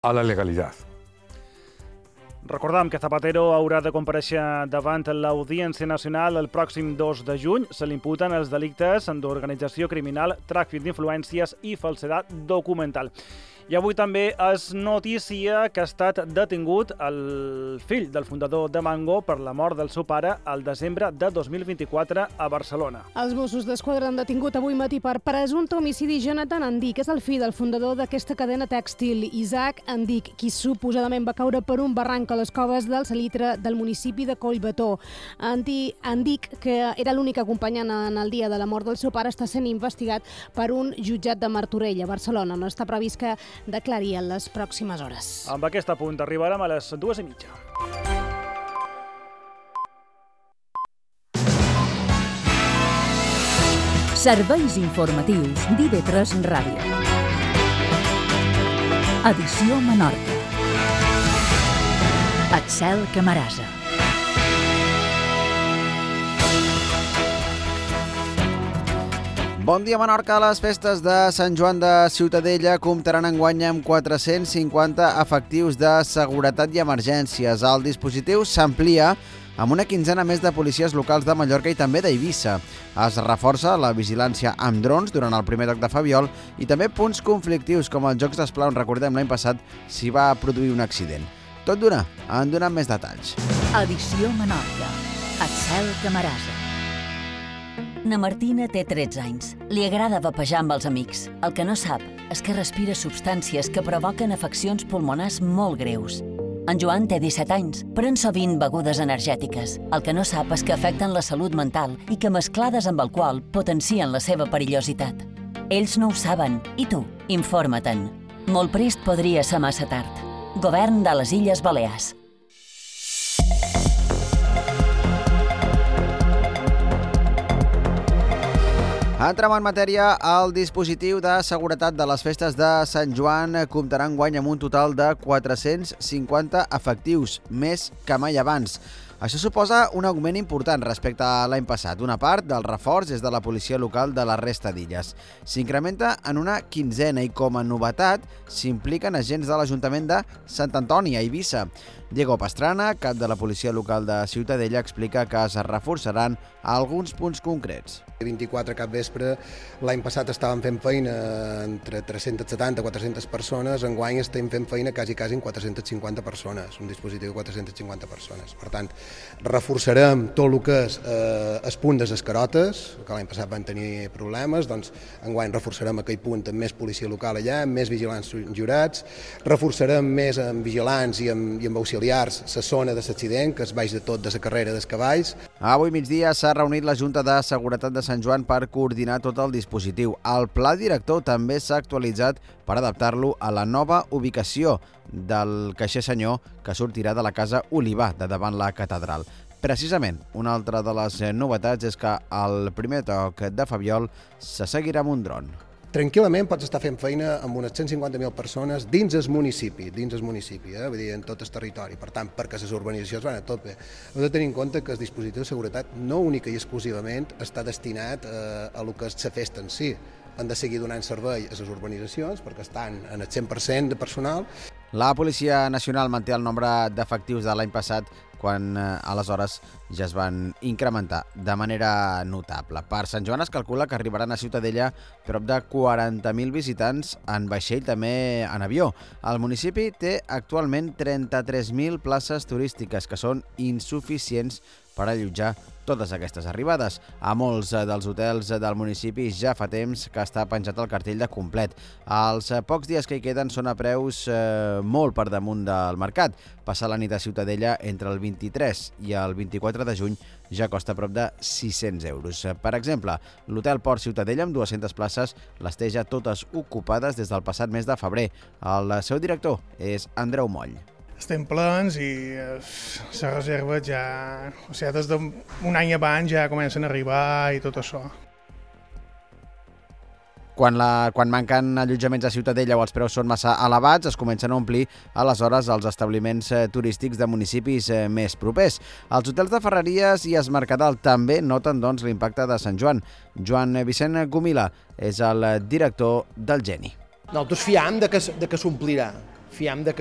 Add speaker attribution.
Speaker 1: a la legalidad.
Speaker 2: Recordem que Zapatero haurà de comparèixer davant l'Audiència Nacional el pròxim 2 de juny. Se li imputen els delictes d'organització criminal, tràfic d'influències i falsedat documental. I avui també és notícia que ha estat detingut el fill del fundador de Mango per la mort del seu pare al desembre de 2024 a Barcelona.
Speaker 3: Els Mossos d'Esquadra han detingut avui matí per presumpte homicidi Jonathan Andic, és el fill del fundador d'aquesta cadena tèxtil, Isaac Andic, qui suposadament va caure per un barranc a les coves del Salitre del municipi de Collbató. Andic, que era l'únic acompanyant en el dia de la mort del seu pare, està sent investigat per un jutjat de Martorell, a Barcelona. No està previst que declari en les pròximes hores.
Speaker 2: Amb aquest punt arribarem a les 2:30.
Speaker 4: Serveis informatius d'IV3 Ràdio. Edició Menorca. Axel Camarasa.
Speaker 5: Bon dia, Menorca. Les festes de Sant Joan de Ciutadella comptaran enguany amb 450 efectius de seguretat i emergències. El dispositiu s'amplia amb una quinzena més de policies locals de Mallorca i també d'Eivissa. Es reforça la vigilància amb drons durant el primer toc de Fabiol i també punts conflictius com els Jocs d'Esplà, on recordem l'any passat s'hi va produir un accident. Tot d'una, en donem més detalls.
Speaker 4: Edició Menorca. Axel Camarasa. Na Martina té 13 anys. Li agrada vapejar amb els amics. El que no sap és que respira substàncies que provoquen afeccions pulmonars molt greus. En Joan té 17 anys, pren sovint begudes energètiques. El que no sap és que afecten la salut mental i que mesclades amb alcohol potencien la seva perillositat. Ells no ho saben, i tu, informa-te'n. Molt prest podria ser massa tard. Govern de les Illes Balears.
Speaker 5: Entrem en matèria. El dispositiu de seguretat de les festes de Sant Joan comptarà enguany amb un total de 450 efectius, més que mai abans. Això suposa un augment important respecte a l'any passat. Una part del reforç és de la policia local de la resta d'illes. S'incrementa en una quinzena i, com a novetat, s'impliquen agents de l'Ajuntament de Sant Antoni, a Eivissa. Diego Pastrana, cap de la policia local de Ciutadella, explica que es reforçaran alguns punts concrets.
Speaker 6: 24 cap vespre, l'any passat estàvem fent feina entre 370 i 400 persones, enguany estem fent feina quasi en 450 persones, un dispositiu de 450 persones. Per tant, reforçarem tot el que és el punt de les Carotes, que l'any passat van tenir problemes, doncs enguany reforçarem aquell punt amb més policia local allà, amb més vigilants jurats, reforçarem més amb vigilants i amb auxiliars la zona de l'accident, que es baix de tot de la carrera dels cavalls.
Speaker 5: Avui migdia s'ha reunit la Junta de Seguretat de Sant Joan per coordinar tot el dispositiu. El pla director també s'ha actualitzat per adaptar-lo a la nova ubicació del caixer senyor que sortirà de la Casa Olivar, de davant la catedral. Precisament, una altra de les novetats és que el primer toc de Fabiol se seguirà amb un dron.
Speaker 6: Tranquil·lament pots estar fent feina amb unes 150.000 persones dins el municipi, vull dir, en tot el territori. Per tant, perquè les urbanitzacions van a tope. Heu de tenir en compte que el dispositiu de seguretat no única i exclusivament està destinat a el que és la festa en si. Han de seguir donant servei a les urbanitzacions perquè estan en el 100% de personal.
Speaker 5: La Policia Nacional manté el nombre d'efectius de l'any passat, quan aleshores ja es van incrementar de manera notable. Per Sant Joan es calcula que arribaran a Ciutadella prop de 40.000 visitants en vaixell, també en avió. El municipi té actualment 33.000 places turístiques, que són insuficients per allotjar totes aquestes arribades. A molts dels hotels del municipi ja fa temps que està penjat el cartell de complet. Els pocs dies que hi queden són a preus molt per damunt del mercat. Passar la nit a Ciutadella entre el 23 i el 24 de juny ja costa prop de 600 euros. Per exemple, l'Hotel Port Ciutadella, amb 200 places, les té ja totes ocupades des del passat mes de febrer. El seu director és Andreu Moll.
Speaker 7: Estem plens i les reserves ja, des d'un any abans ja comencen a arribar i tot això.
Speaker 5: Quan manquen allotjaments a Ciutadella o els preus són massa elevats, es comencen a omplir aleshores els establiments turístics de municipis més propers. Els hotels de Ferreries i es Mercadal també noten, doncs, l'impacte de Sant Joan. Joan Vicent Gomila és el director del Geni.
Speaker 8: Nosaltres fiem de que s'omplirà.
Speaker 1: fiem de que